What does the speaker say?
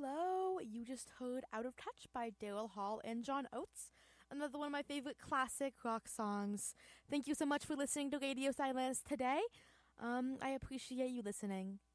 hello. You just heard Out of Touch by Daryl Hall and John Oates, another one of my favorite classic rock songs. Thank you so much for listening to Radio Silence today. I appreciate you listening.